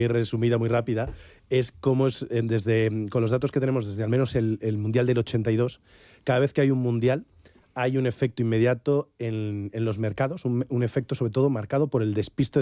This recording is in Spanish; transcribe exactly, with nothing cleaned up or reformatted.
resumida, muy rápida, es cómo es, desde, con los datos que tenemos desde al menos el, el Mundial del ochenta y dos, cada vez que hay un Mundial hay un efecto inmediato en, en los mercados, un, un efecto sobre todo marcado por el despiste